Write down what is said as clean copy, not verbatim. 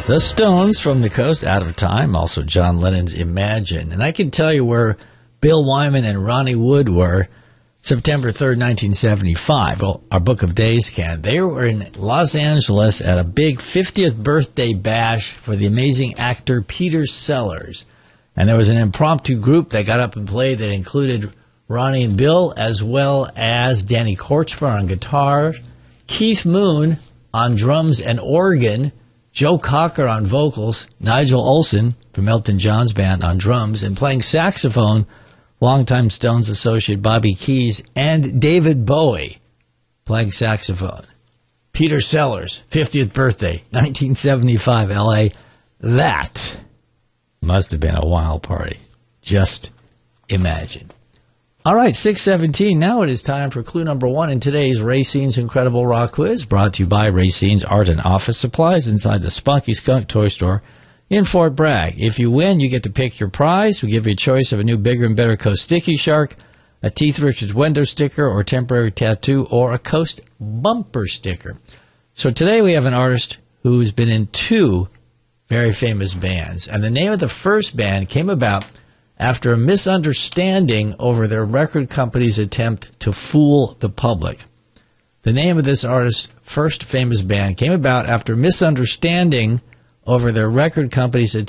The Stones from the Coast, Out of Time, also John Lennon's Imagine. And I can tell you where Bill Wyman and Ronnie Wood were September 3rd, 1975. Well, our Book of Days can. They were in Los Angeles at a big 50th birthday bash for the amazing actor Peter Sellers. And there was an impromptu group that got up and played that included Ronnie and Bill, as well as Danny Korchmar on guitar, Keith Moon on drums and organ, Joe Cocker on vocals, Nigel Olsson from Elton John's band on drums, and playing saxophone, longtime Stones associate Bobby Keys, and David Bowie playing saxophone. Peter Sellers, 50th birthday, 1975, L.A. That must have been a wild party. Just imagine. All right, 6:17. Now it is time for clue number one in today's Racine's Incredible Rock Quiz, brought to you by Racine's Art and Office Supplies inside the Spunky Skunk Toy Store in Fort Bragg. If you win, you get to pick your prize. We give you a choice of a new Bigger and Better Coast Sticky Shark, a Teeth Richards window sticker or temporary tattoo, or a Coast bumper sticker. So today we have an artist who's been in two very famous bands, and the name of the first band came about after a misunderstanding over their record company's attempt to fool the public. The name of this artist's first famous band came about after misunderstanding over their record company's attempt